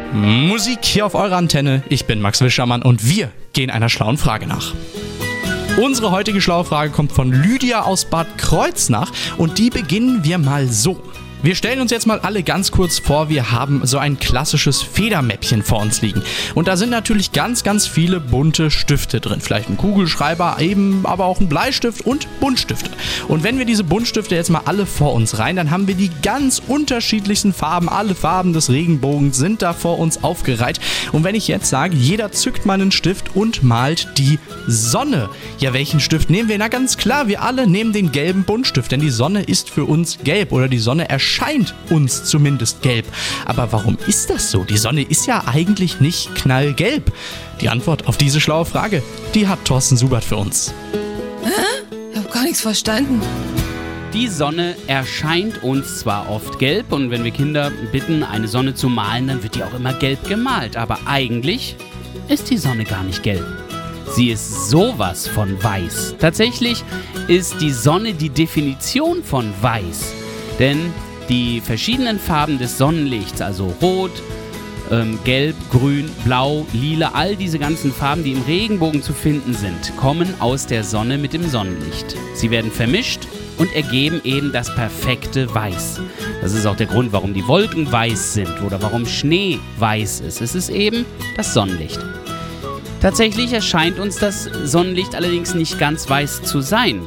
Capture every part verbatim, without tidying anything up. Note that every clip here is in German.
Musik hier auf eurer Antenne. Ich bin Max Wischermann und wir gehen einer schlauen Frage nach. Unsere heutige schlaue Frage kommt von Lydia aus Bad Kreuznach und die beginnen wir mal so. Wir stellen uns jetzt mal alle ganz kurz vor, wir haben so ein klassisches Federmäppchen vor uns liegen. Und da sind natürlich ganz, ganz viele bunte Stifte drin. Vielleicht ein Kugelschreiber, eben aber auch ein Bleistift und Buntstifte. Und wenn wir diese Buntstifte jetzt mal alle vor uns rein, dann haben wir die ganz unterschiedlichsten Farben. Alle Farben des Regenbogens sind da vor uns aufgereiht. Und wenn ich jetzt sage, jeder zückt mal einen Stift und malt die Sonne. Ja, welchen Stift nehmen wir? Na ganz klar, wir alle nehmen den gelben Buntstift, denn die Sonne ist für uns gelb oder die Sonne erscheint Scheint uns zumindest gelb. Aber warum ist das so? Die Sonne ist ja eigentlich nicht knallgelb. Die Antwort auf diese schlaue Frage, die hat Thorsten Subert für uns. Hä? Ich hab gar nichts verstanden. Die Sonne erscheint uns zwar oft gelb und wenn wir Kinder bitten, eine Sonne zu malen, dann wird die auch immer gelb gemalt. Aber eigentlich ist die Sonne gar nicht gelb. Sie ist sowas von weiß. Tatsächlich ist die Sonne die Definition von weiß. Denn die verschiedenen Farben des Sonnenlichts, also rot, ähm, gelb, grün, blau, lila, all diese ganzen Farben, die im Regenbogen zu finden sind, kommen aus der Sonne mit dem Sonnenlicht. Sie werden vermischt und ergeben eben das perfekte Weiß. Das ist auch der Grund, warum die Wolken weiß sind oder warum Schnee weiß ist. Es ist eben das Sonnenlicht. Tatsächlich erscheint uns das Sonnenlicht allerdings nicht ganz weiß zu sein.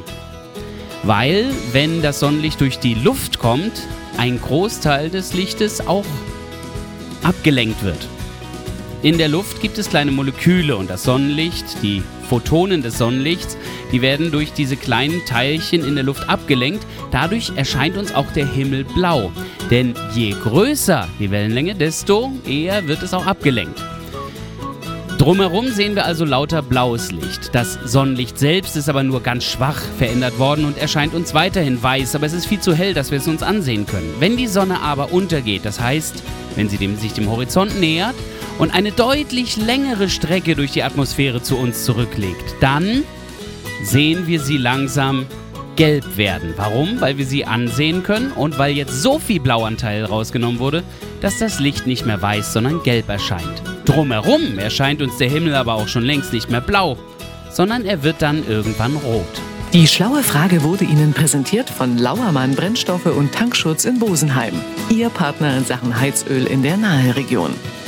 Weil, wenn das Sonnenlicht durch die Luft kommt, ein Großteil des Lichtes auch abgelenkt wird. In der Luft gibt es kleine Moleküle und das Sonnenlicht, die Photonen des Sonnenlichts, die werden durch diese kleinen Teilchen in der Luft abgelenkt. Dadurch erscheint uns auch der Himmel blau. Denn je größer die Wellenlänge, desto eher wird es auch abgelenkt. Drumherum sehen wir also lauter blaues Licht. Das Sonnenlicht selbst ist aber nur ganz schwach verändert worden und erscheint uns weiterhin weiß, aber es ist viel zu hell, dass wir es uns ansehen können. Wenn die Sonne aber untergeht, das heißt, wenn sie dem, sich dem Horizont nähert und eine deutlich längere Strecke durch die Atmosphäre zu uns zurücklegt, dann sehen wir sie langsam gelb werden. Warum? Weil wir sie ansehen können und weil jetzt so viel Blauanteil rausgenommen wurde, dass das Licht nicht mehr weiß, sondern gelb erscheint. Drumherum erscheint uns der Himmel aber auch schon längst nicht mehr blau, sondern er wird dann irgendwann rot. Die schlaue Frage wurde Ihnen präsentiert von Lauermann Brennstoffe und Tankschutz in Bosenheim. Ihr Partner in Sachen Heizöl in der Naheregion.